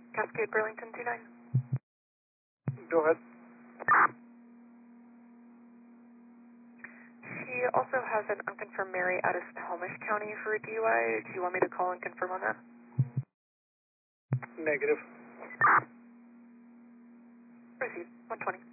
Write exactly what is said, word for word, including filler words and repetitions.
Cascade Burlington two nine. Go ahead. She also has an unconfirmed Mary out of Snohomish County for a D U I. Do you want me to call and confirm on that? Negative. Proceed. one twenty.